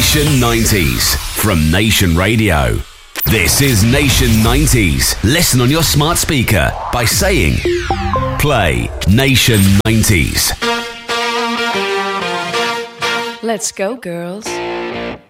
Nation 90s from Nation Radio. This is Nation 90s. Listen on your smart speaker by saying, play Nation 90s. Let's go, girls.